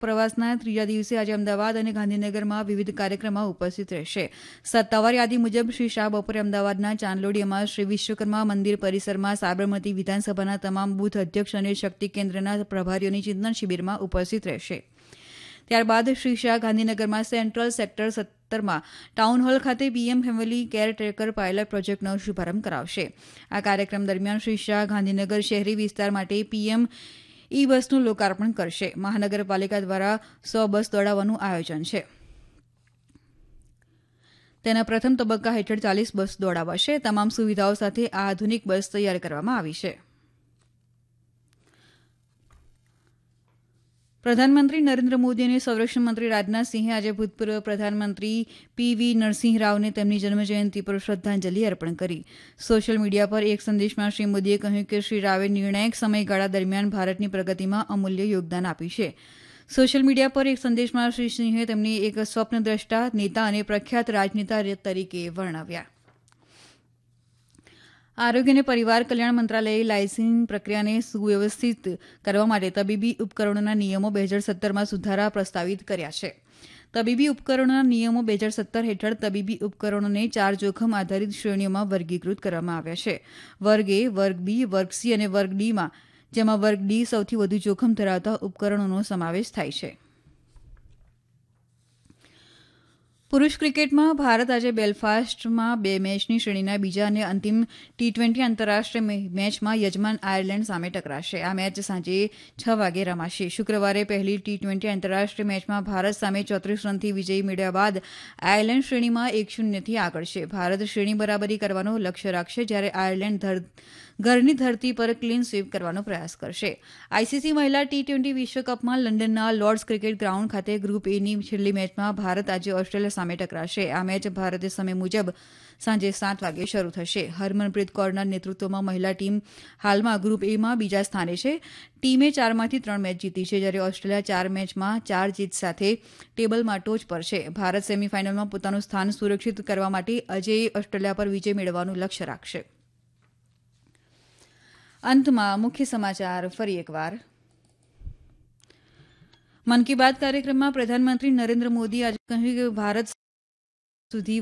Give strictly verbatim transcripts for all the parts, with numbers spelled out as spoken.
પ્રવાસના ત્રીજા દિવસે આજે અમદાવાદ અને ગાંધીનગરમાં વિવિધ કાર્યક્રમમાં ઉપસ્થિત રહેશે. સત્તાવાર યાદી મુજબ શ્રી શાહ બપોરે અમદાવાદના ચાંદલોડિયામાં શ્રી વિશ્વકર્મા મંદિર પરિસરમાં સાબરમતી વિધાનસભાના તમામ બૂથ અધ્યક્ષ અને શક્તિ કેન્દ્રના પ્રભારીઓની ચિંતન શિબિરમાં ઉપસ્થિત રહેશે. ત્યારબાદ શ્રી શાહ ગાંધીનગરમાં સેન્ટ્રલ સેક્ટર સત્તરમાં ટાઉન હોલ ખાતે PM family care tracker pilot પ્રોજેક્ટનો શુભારંભ કરાવશે. આ કાર્યક્રમ દરમિયાન શ્રી શાહ ગાંધીનગર શહેરી વિસ્તાર માટે પીએમ ઈ બસનું લોકાર્પણ કરશે. મહાનગરપાલિકા દ્વારા સો બસ દોડાવવાનું આયોજન છે. તેના પ્રથમ તબક્કા હેઠળ ચાલીસ બસ દોડાવાશે. તમામ સુવિધાઓ સાથે આ આધુનિક બસ તૈયાર કરવામાં આવી છે. પ્રધાનમંત્રી નરેન્દ્ર મોદી અને સંરક્ષણ મંત્રી રાજનાથસિંહે આજે ભૂતપૂર્વ પ્રધાનમંત્રી પીવી નરસિંહ રાવને તેમની જન્મજયંતિ પર શ્રદ્ધાંજલિ અર્પણ કરી. સોશિયલ મીડિયા પર એક સંદેશમાં શ્રી મોદીએ કહ્યું કે શ્રી રાવે નિર્ણાયક સમયગાળા દરમિયાન ભારતની પ્રગતિમાં અમૂલ્ય યોગદાન આપ્યું છે. સોશિયલ મીડિયા પર એક સંદેશમાં શ્રી સિંહે તેમને એક સ્વપ્નદ્રષ્ટા, નેતા અને પ્રખ્યાત રાજનેતા તરીકે વર્ણવ્યા. આરોગ્ય અને પરિવાર કલ્યાણ મંત્રાલયે લાયસન્સિંગ પ્રક્રિયાને સુવ્યવસ્થિત કરવા માટે તબીબી ઉપકરણોના નિયમો બે હજાર સત્તરમાં સુધારા પ્રસ્તાવિત કર્યા છે. તબીબી ઉપકરણોના નિયમો બે હજાર સત્તર હેઠળ તબીબી ઉપકરણોને ચાર જોખમ આધારિત શ્રેણીઓમાં વર્ગીકૃત કરવામાં આવ્યા છે. વર્ગ એ, વર્ગ બી, વર્ગ સી અને વર્ગ ડીમાં, જેમાં વર્ગ ડી સૌથી વધુ જોખમ ધરાવતા ઉપકરણોનો સમાવેશ થાય છે. પુરૂષ ક્રિકેટમાં ભારત આજે બેલફાસ્ટમાં બે મેચની શ્રેણીના બીજા અને અંતિમ ટી ટ્વેન્ટી આંતરરાષ્ટ્રીય મેચમાં યજમાન આયર્લેન્ડ સામે ટકરાશે. આ મેચ સાંજે છ વાગે રમાશે. શુક્રવારે પહેલી ટી ટ્વેન્ટી આંતરરાષ્ટ્રીય મેચમાં ભારત સામે ચોત્રીસ રનથી વિજય મેળવ્યા બાદ આયર્લેન્ડ શ્રેણીમાં એક શૂન્યથી આગળ છે. ભારત શ્રેણી બરાબરી કરવાનો લક્ષ્ય રાખશે, જ્યારે આયર્લેન્ડ ઘરની ધરતી પર ક્લીન સ્વીપ કરવાનો પ્રયાસ કરશે. આઈસીસી મહિલા ટી ટ્વેન્ટી વિશ્વકપમાં લંડનના લોર્ડ્સ ક્રિકેટ ગ્રાઉન્ડ ખાતે ગ્રુપ એની છેલ્લી મેચમાં ભારત આજે ઓસ્ટ્રેલિયા સામે ટકરાશે. આ મેચ ભારતીય સમય મુજબ સાંજે સાત વાગે શરૂ થશે. હરમનપ્રીત કૌરના નેતૃત્વમાં મહિલા ટીમ હાલમાં ગ્રુપ એમાં બીજા સ્થાને છે. ટીમે ચારમાંથી ત્રણ મેચ જીતી છે, જ્યારે ઓસ્ટ્રેલિયા ચાર મેચમાં ચાર જીત સાથે ટેબલમાં ટોચ પર છે. ભારત સેમીફાઇનલમાં પોતાનું સ્થાન સુરક્ષિત કરવા માટે આજે ઓસ્ટ્રેલિયા પર વિજય મેળવવાનું લક્ષ્ય રાખશે. અંતમાં મુખ્ય સમાચાર ફરી એકવાર. મન કી બાત કાર્યક્રમમાં પ્રધાનમંત્રી નરેન્દ્ર મોદીએ આજે કહ્યું કે ભારત સુધી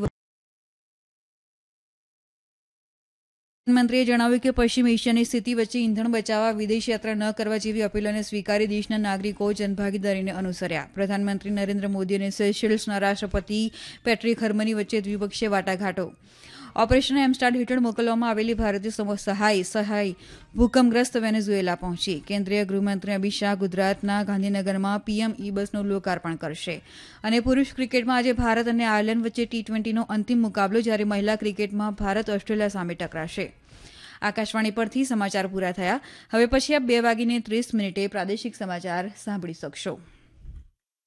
પ્રધાનમંત્રીએ જણાવ્યું કે પશ્ચિમ એશિયાની સ્થિતિ વચ્ચે ઇંધણ બચાવવા, વિદેશ યાત્રા ન કરવા જેવી અપીલોને સ્વીકારી દેશના નાગરિકો જનભાગીદારીને અનુસર્યા. પ્રધાનમંત્રી નરેન્દ્ર મોદી અને સેશેલ્સના રાષ્ટ્રપતિ પેટ્રિક હર્મની વચ્ચે દ્વિપક્ષીય વાટાઘાટો. ઓપરેશન એમસ્ટાર્ટ હેઠળ મોકલવામાં આવેલી ભારતીય સહાય સહાય ભૂકંપગ્રસ્ત વેનેઝુએલા પહોંચી. કેન્દ્રીય ગૃહમંત્રી અમિત શાહ ગુજરાતના ગાંધીનગરમાં પીએમ ઈ બસનું લોકાર્પણ કરશે. અને પુરૂષ ક્રિકેટમાં આજે ભારત અને આયર્લેન્ડ વચ્ચે ટી ટ્વેન્ટીનો અંતિમ મુકાબલો, જ્યારે મહિલા ક્રિકેટમાં ભારત ઓસ્ટ્રેલિયા સામે ટકરાશે. આકાશવાણી પરથી સમાચાર પૂરા થયા. હવે પછી આપ બે વાગીને ત્રીસ મિનિટે પ્રાદેશિક સમાચાર સાંભળી શકશો.